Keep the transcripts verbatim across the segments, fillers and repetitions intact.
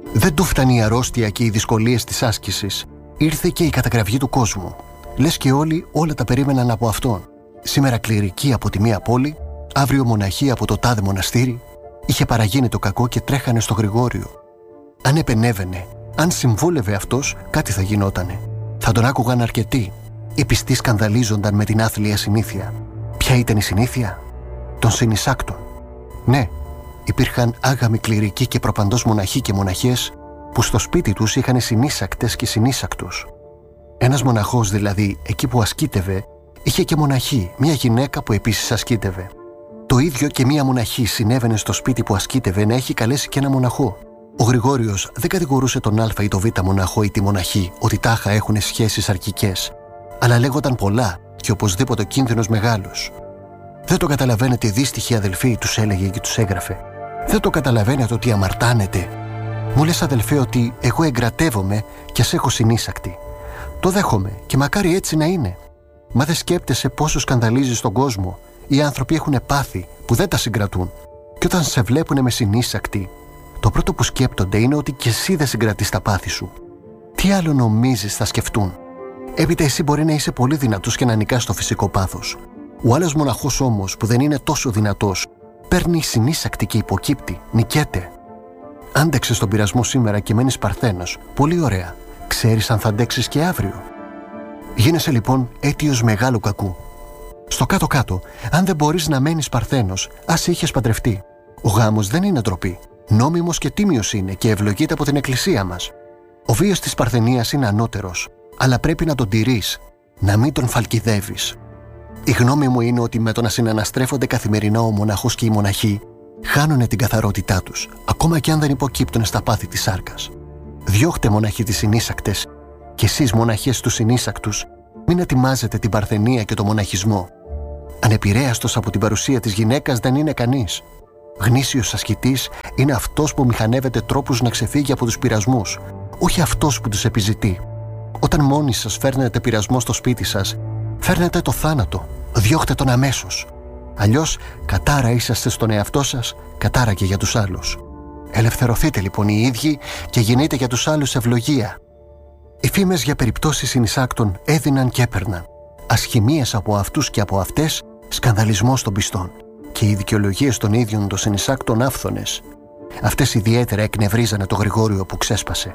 Δεν του φτάνει η αρρώστια και οι δυσκολίες της άσκησης. Ήρθε και η καταγραφή του κόσμου. Λες και όλοι όλα τα περίμεναν από αυτόν. Σήμερα κληρικοί από τη μία πόλη, αύριο μοναχοί από το τάδε μοναστήρι. Είχε παραγίνει το κακό και τρέχανε στο Γρηγόριο. Αν επενέβαινε, αν συμβούλευε αυτός, κάτι θα γινότανε. Θα τον άκουγαν αρκετοί. Οι πιστοί σκανδαλίζονταν με την άθλια συνήθεια. Ποια ήταν η συνήθεια? Των συνεισάκτων. Ναι, υπήρχαν άγαμοι κληρικοί και προπαντός μοναχοί και μοναχές που στο σπίτι τους είχαν συνείσακτες και συνείσακτους. Ένας μοναχός δηλαδή, εκεί που ασκήτευε, είχε και μοναχή, μια γυναίκα που επίσης ασκήτευε. Το ίδιο και μια μοναχή συνέβαινε στο σπίτι που ασκήτευε να έχει καλέσει και ένα μοναχό. Ο Γρηγόριος δεν κατηγορούσε τον Α ή το Β μοναχό ή τη μοναχή ότι τάχα έχουν σχέσεις αρκικές, αλλά λέγονταν πολλά και οπωσδήποτε ο κίνδυνος μεγάλος. Δεν το καταλαβαίνετε, δύστιχοι αδελφοί, τους έλεγε και τους έγραφε. Δεν το καταλαβαίνετε ότι αμαρτάνετε? Μου λες, αδελφέ, ότι εγώ εγκρατεύομαι και σε έχω συνείσακτη. Το δέχομαι και μακάρι έτσι να είναι. Μα δεν σκέπτεσαι πόσο σκανδαλίζεις τον κόσμο? Οι άνθρωποι έχουν πάθη που δεν τα συγκρατούν. Και όταν σε βλέπουν με συνείσακτη, το πρώτο που σκέπτονται είναι ότι κι εσύ δεν συγκρατείς τα πάθη σου. Τι άλλο νομίζεις θα σκεφτούν? Έπειτα εσύ μπορεί να είσαι πολύ δυνατός και να νικάς το φυσικό πάθος. Ο άλλος μοναχός όμως που δεν είναι τόσο δυνατός παίρνει συνείσακτη και υποκύπτει, νικέται. Άντεξες τον πειρασμό σήμερα και μένεις παρθένος. Πολύ ωραία. Ξέρεις αν θα αντέξεις και αύριο? Γίνεσαι λοιπόν αίτιος μεγάλου κακού. Στο κάτω-κάτω, αν δεν μπορείς να μένεις παρθένος, ας είχες παντρευτεί. Ο γάμος δεν είναι ντροπή. Νόμιμος και τίμιος είναι και ευλογείται από την Εκκλησία μας. Ο βίος της παρθενίας είναι ανώτερος, αλλά πρέπει να τον τηρείς, να μην τον φαλκιδεύεις. Η γνώμη μου είναι ότι με το να συναναστρέφονται καθημερινά ο μοναχός και η μοναχή, χάνουνε την καθαρότητά τους, ακόμα και αν δεν υποκύπτουν στα πάθη της σάρκας. Διώχτε μοναχοί τις συνείσακτες, και εσείς μοναχές τους συνείσακτους, μην ετοιμάζετε την παρθενία και το μοναχισμό. Ανεπηρέαστος από την παρουσία της γυναίκας δεν είναι κανείς. Γνήσιος ασκητής είναι αυτός που μηχανεύεται τρόπους να ξεφύγει από τους πειρασμούς, όχι αυτός που τους επιζητεί. Όταν μόνοι σας φέρνετε πειρασμό στο σπίτι σας, φέρνετε το θάνατο, διώχτε τον αμέσως. Αλλιώς κατάρα είσαστε στον εαυτό σας, κατάρα και για τους άλλους. Ελευθερωθείτε λοιπόν οι ίδιοι και γεννείτε για τους άλλους ευλογία. Οι φήμες για περιπτώσεις συνεισάκτων έδιναν και έπαιρναν. Ασχημίες από αυτούς και από αυτές, σκανδαλισμός των πιστών. Και οι δικαιολογίες των ίδιων των συνεισάκτων άφθονες. Αυτές ιδιαίτερα εκνευρίζανε το Γρηγόριο που ξέσπασε.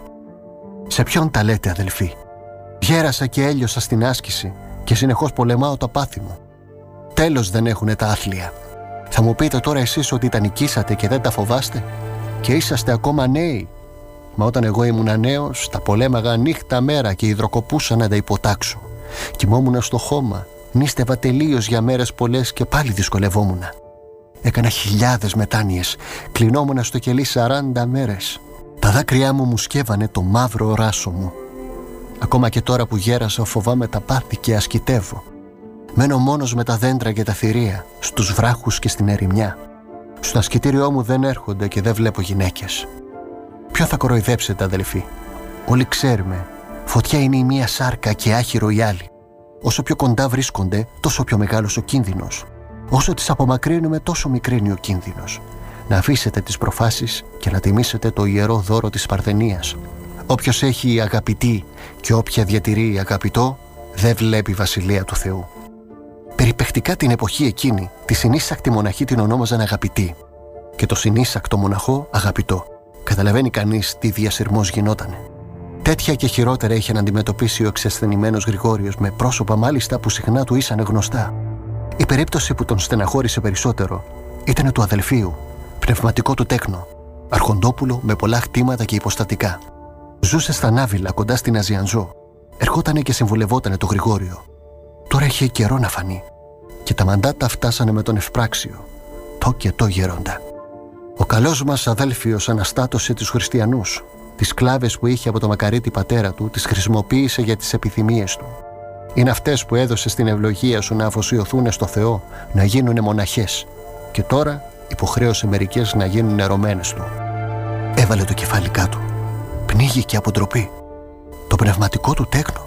Σε ποιον τα λέτε, αδελφοί? Γέρασα και έλειωσα στην άσκηση και συνεχώς πολεμάω το πάθη μου. Τέλος δεν έχουνε τα άθλια. Θα μου πείτε τώρα εσείς ότι τα νικήσατε και δεν τα φοβάστε και είσαστε ακόμα νέοι. Μα όταν εγώ ήμουν νέος, τα πολέμαγα νύχτα μέρα και υδροκοπούσα να τα υποτάξω. Κοιμόμουν στο χώμα, νίστευα τελείως για μέρες πολλές και πάλι δυσκολευόμουν. Έκανα χιλιάδες μετάνοιες, κλεινόμουν στο κελί σαράντα μέρες. Τα δάκρυά μου μου σκεύανε το μαύρο ράσο μου. Ακόμα και τώρα που γέρασα φοβάμαι τα πάθη και ασκητεύω. Μένω μόνος με τα δέντρα και τα θηρία, στους βράχους και στην ερημιά. Στο ασκητήριό μου δεν έρχονται και δεν βλέπω γυναίκες. Ποιον θα κοροϊδέψετε, αδελφοί? Όλοι ξέρουμε, φωτιά είναι η μία σάρκα και άχυρο η άλλη. Όσο πιο κοντά βρίσκονται, τόσο πιο μεγάλος ο κίνδυνος. Όσο τις απομακρύνουμε, τόσο μικρή είναι ο κίνδυνος. Να αφήσετε τις προφάσεις και να τιμήσετε το ιερό δώρο της παρθενίας. Όποιος έχει αγαπητή και όποια διατηρεί αγαπητό, δεν βλέπει βασιλεία του Θεού. Περιπαιχτικά την εποχή εκείνη, τη συνείσακτη μοναχή την ονόμαζαν αγαπητή και το συνείσακτο μοναχό αγαπητό. Καταλαβαίνει κανείς τι διασυρμός γινότανε. Τέτοια και χειρότερα είχε να αντιμετωπίσει ο εξασθενημένος Γρηγόριος, με πρόσωπα μάλιστα που συχνά του ήσανε γνωστά. Η περίπτωση που τον στεναχώρησε περισσότερο ήταν του αδελφίου, πνευματικό του τέκνο, αρχοντόπουλο με πολλά χτήματα και υποστατικά. Ζούσε στα Νάβυλα κοντά στην Αζιαντζό. Ερχότανε και συμβουλευότανε το Γρηγόριο. Τώρα είχε καιρό να φανεί και τα μαντάτα φτάσανε με τον Ευπράξιο, το και το γέροντα. Ο καλός μας αδέλφιος αναστάτωσε τους χριστιανούς. Τις σκλάβες που είχε από το μακαρίτη πατέρα του τις χρησιμοποίησε για τις επιθυμίες του. Είναι αυτές που έδωσε στην ευλογία σου να αφοσιωθούν στο Θεό, να γίνουνε μοναχές. Και τώρα υποχρέωσε μερικές να γίνουν ερωμένες του. Έβαλε το κεφάλι κάτω. Πνίγηκε από ντροπή. Το πνευματικό του τέκνο.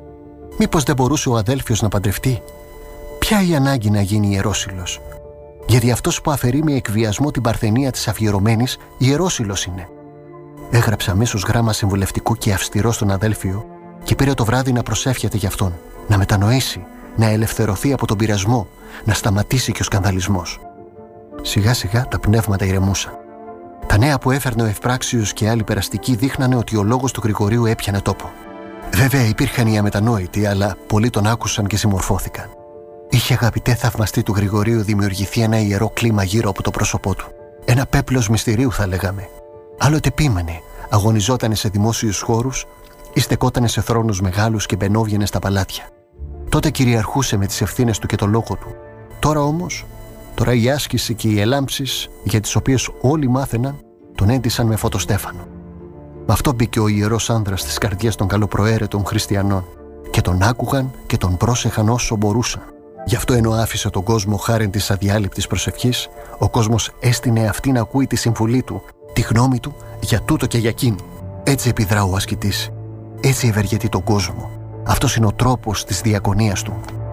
Μήπως δεν μπορούσε ο αδέλφιος να παντρευτεί? Ποια η ανάγκη να γίνει ιερόσυλος? Γιατί αυτός που αφαιρεί με εκβιασμό την παρθενία της αφιερωμένης, ιερόσυλος είναι. Έγραψε αμέσως γράμμα συμβουλευτικό και αυστηρό στον αδέλφιο και πήρε το βράδυ να προσεύχεται γι' αυτόν, να μετανοήσει, να ελευθερωθεί από τον πειρασμό, να σταματήσει και ο σκανδαλισμός. Σιγά σιγά τα πνεύματα ηρεμούσαν. Τα νέα που έφερνε ο Ευπράξιος και άλλοι περαστικοί δείχνανε ότι ο λόγος του Γρηγορίου έπιανε τόπο. Βέβαια υπήρχαν οι αμετανόητοι, αλλά πολλοί τον άκουσαν και συμμορφώθηκαν. Είχε, αγαπητέ θαυμαστή του Γρηγορίου, δημιουργηθεί ένα ιερό κλίμα γύρω από το πρόσωπό του. Ένα πέπλος μυστηρίου, θα λέγαμε. Άλλοτε πείμανε, αγωνιζότανε σε δημόσιους χώρους ή στεκότανε σε θρόνους μεγάλους και μπαινόβγαινε στα παλάτια. Τότε κυριαρχούσε με τις ευθύνες του και το λόγο του. Τώρα όμως, τώρα η άσκηση και οι ελάμψεις, για τις οποίες όλοι μάθαιναν, τον έντυσαν με φωτοστέφανο. Με αυτό μπήκε ο ιερός άνδρας στις καρδιές των καλοπροαίρετων χριστιανών και τον άκουγαν και τον πρόσεχαν όσο μπορούσαν. Γι' αυτό ενώ άφησε τον κόσμο χάριν της αδιάλειπτης προσευχής, ο κόσμος έστεινε αυτή να ακούει τη συμβουλή του, τη γνώμη του για τούτο και για εκείνο. Έτσι επιδρά ο ασκητής. Έτσι ευεργετεί τον κόσμο. Αυτός είναι ο τρόπος της διακονίας του.